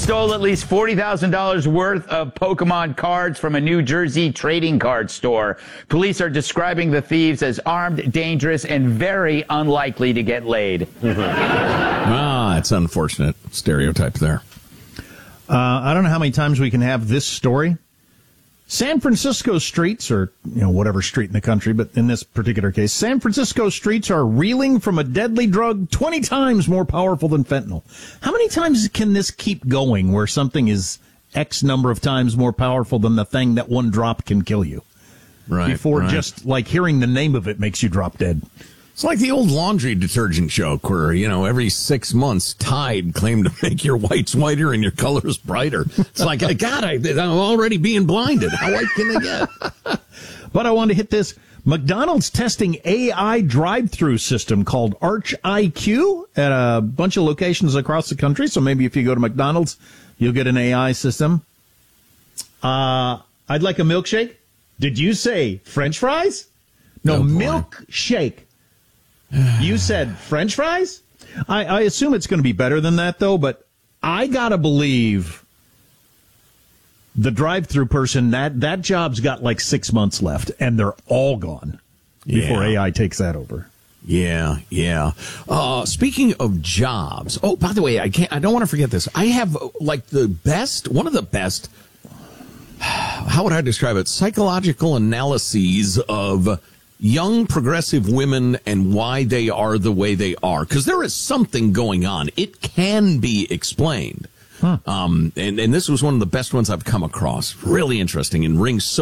stole at least $40,000 worth of Pokemon cards from a New Jersey trading card store. Police are describing the thieves as armed, dangerous, and very unlikely to get laid. It's unfortunate stereotype there. I don't know how many times we can have this story. San Francisco streets, or whatever street in the country, but in this particular case, San Francisco streets are reeling from a deadly drug 20 times more powerful than fentanyl. How many times can this keep going where something is X number of times more powerful than the thing that one drop can kill you? Right. Before just like hearing the name of it makes you drop dead. It's like the old laundry detergent joke where, every 6 months Tide claimed to make your whites whiter and your colors brighter. It's like, God, I'm already being blinded. How white can they get? But I want to hit this. McDonald's testing AI drive-through system called Arch IQ at a bunch of locations across the country. So maybe if you go to McDonald's, you'll get an AI system. I'd like a milkshake. Did you say French fries? No, milkshake. You said French fries? I assume it's going to be better than that, though, but I got to believe the drive-through person, that job's got like 6 months left, and they're all gone before AI takes that over. Yeah. Speaking of jobs, by the way, I don't want to forget this. I have one of the best, how would I describe it? Psychological analyses of young progressive women and why they are the way they are. Because there is something going on. It can be explained. And this was one of the best ones I've come across. Really interesting and rings so